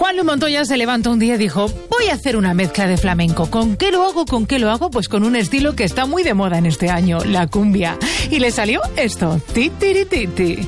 Juanlu Montoya se levantó un día y dijo: voy a hacer una mezcla de flamenco. ¿Con qué lo hago? ¿Con qué lo hago? Pues con un estilo que está muy de moda en este año, la cumbia. Y le salió esto, ti, ti, ti, ti.